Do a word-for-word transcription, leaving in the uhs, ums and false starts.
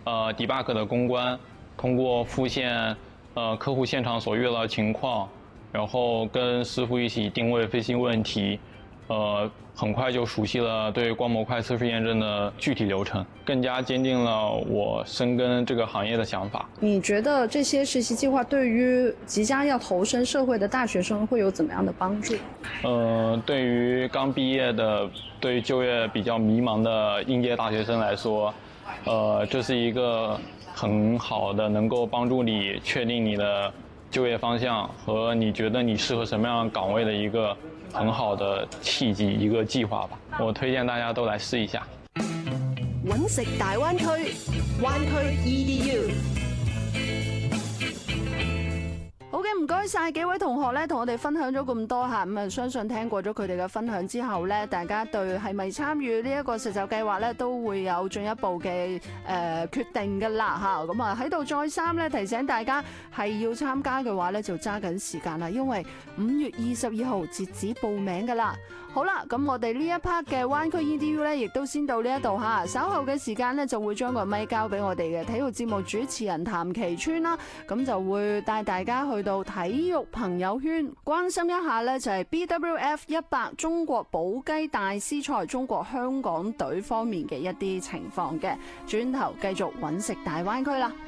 呃 debug 的攻关，通过复现呃客户现场所遇到的情况，然后跟师傅一起定位分析问题，呃很快就熟悉了对光模块测试验证的具体流程，更加坚定了我深耕这个行业的想法。 你觉得这些实习计划对于即将要投身社会的大学生会有怎么样的帮助？ 呃，对于刚毕业的、对就业比较迷茫的应届大学生来说，呃，这是一个很好的能够帮助你确定你的就业方向和你觉得你適合什麼樣的崗位的一個很好的契機，一個計劃吧。我推薦大家都來試一下。 揾食大灣區，灣區 E D U。 好嘅，唔該晒幾位同學咧，同我哋分享咗咁多嚇，咁啊相信聽過咗佢哋嘅分享之後咧，大家對係咪參與呢一個實習計劃咧，都會有進一步嘅誒、呃、決定㗎啦嚇。咁啊喺度再三咧提醒大家係要參加嘅話咧，就揸緊時間啦，因為五月二十二號截止報名㗎啦。好啦，咁我哋呢一 part 嘅灣區 E D U 咧，亦都先到呢一度嚇。稍後嘅時間咧，就會將個咪交俾我哋嘅體育節目主持人譚其川啦，咁就會帶大家去到體育朋友圈，關心一下呢就係 B W F 一百中國寶雞大師賽中國香港隊方面嘅一啲情況嘅，轉頭繼續揾食大灣區啦。